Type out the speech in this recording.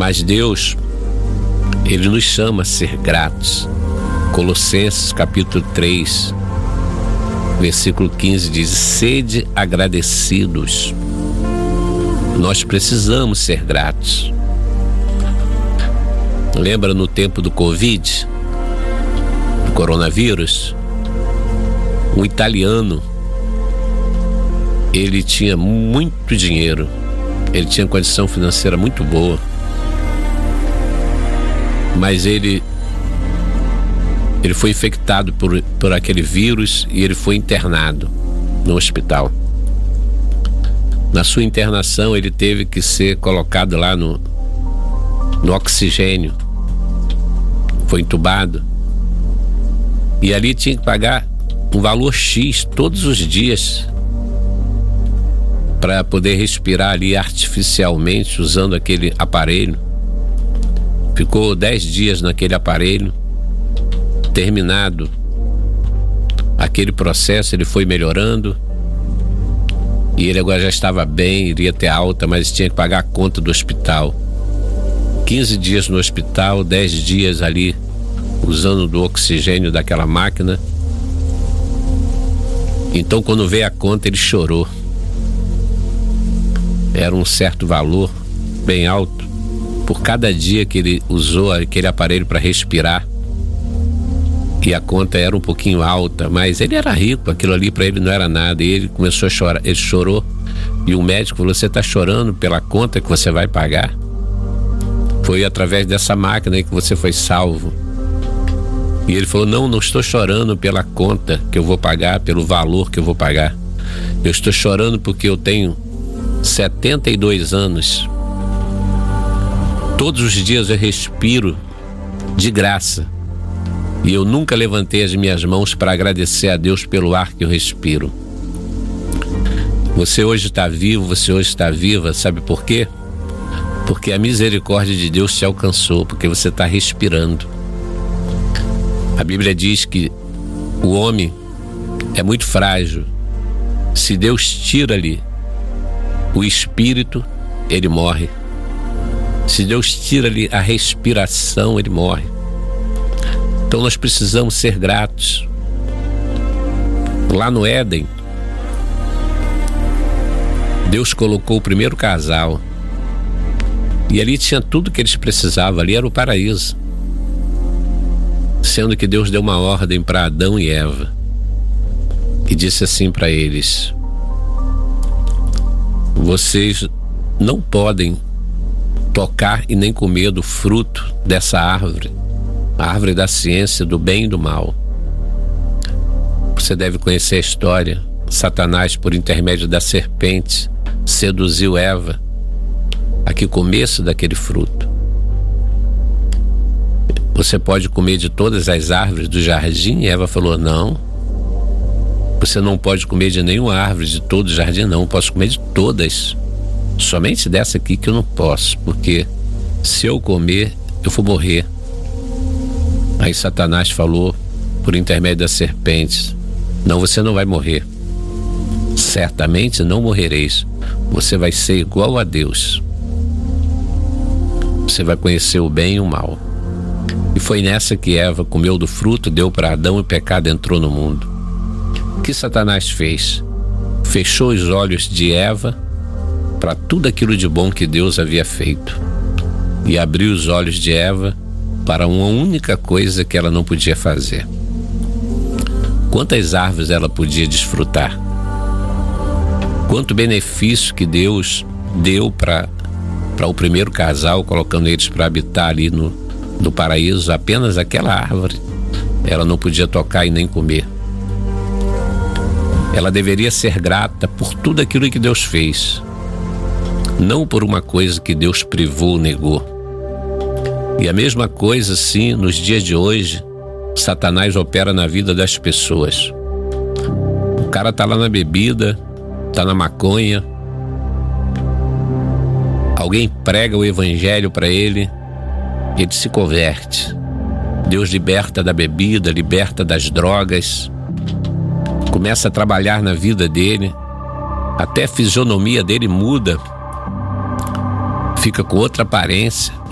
Mas Deus, Ele nos chama a ser gratos. Colossenses capítulo 3, versículo 15 diz: sede agradecidos. Nós precisamos ser gratos. Lembra no tempo do Covid, do coronavírus? Um italiano, ele tinha muito dinheiro, ele tinha condição financeira muito boa, mas ele foi infectado por aquele vírus e ele foi internado no hospital. Na sua internação, ele teve que ser colocado lá no oxigênio, foi entubado, e ali tinha que pagar um valor X todos os dias para poder respirar ali artificialmente usando aquele aparelho. Ficou 10 dias naquele aparelho. Terminado aquele processo, ele foi melhorando e ele agora já estava bem, iria ter alta, mas tinha que pagar a conta do hospital. 15 dias no hospital, 10 dias ali usando do oxigênio daquela máquina. Então, quando veio a conta, ele chorou. Era um certo valor bem alto por cada dia que ele usou aquele aparelho para respirar. E a conta era um pouquinho alta, mas ele era rico, aquilo ali para ele não era nada. E ele começou a chorar, ele chorou. E o médico falou: você está chorando pela conta que você vai pagar? Foi através dessa máquina aí que você foi salvo. E ele falou: não estou chorando pela conta que eu vou pagar, pelo valor que eu vou pagar. Eu estou chorando porque eu tenho 72 anos. Todos os dias eu respiro de graça. E eu nunca levantei as minhas mãos para agradecer a Deus pelo ar que eu respiro. Você hoje está vivo, você hoje está viva, sabe por quê? Porque a misericórdia de Deus te alcançou, porque você está respirando. A Bíblia diz que o homem é muito frágil. Se Deus tira-lhe o espírito, ele morre. Se Deus tira-lhe a respiração, ele morre. Então nós precisamos ser gratos. Lá no Éden, Deus colocou o primeiro casal e ali tinha tudo que eles precisavam. Ali era o paraíso, sendo que Deus deu uma ordem para Adão e Eva e disse assim para eles: vocês não podem tocar e nem comer do fruto dessa árvore, a árvore da ciência do bem e do mal. Você deve conhecer a história. Satanás, por intermédio da serpente, seduziu Eva a que comesse daquele fruto. Você pode comer de todas as árvores do jardim? E Eva falou: não, você não pode comer de nenhuma árvore de todo o jardim. Não, posso comer de todas, somente dessa aqui que eu não posso, porque se eu comer, eu vou morrer. Aí Satanás falou por intermédio da serpente: não, você não vai morrer, certamente não morrereis, você vai ser igual a Deus, você vai conhecer o bem e o mal. E foi nessa que Eva comeu do fruto, deu para Adão e o pecado entrou no mundo. O que Satanás fez? Fechou os olhos de Eva para tudo aquilo de bom que Deus havia feito e abriu os olhos de Eva para uma única coisa que ela não podia fazer. Quantas árvores ela podia desfrutar? Quanto benefício que Deus deu para o primeiro casal, colocando eles para habitar ali no paraíso, apenas aquela árvore ela não podia tocar e nem comer. Ela deveria ser grata por tudo aquilo que Deus fez, não por uma coisa que Deus privou, negou. E a mesma coisa, sim, nos dias de hoje, Satanás opera na vida das pessoas. O cara tá lá na bebida, tá na maconha, alguém prega o evangelho para ele, ele se converte. Deus liberta da bebida, liberta das drogas, começa a trabalhar na vida dele, até a fisionomia dele muda, fica com outra aparência,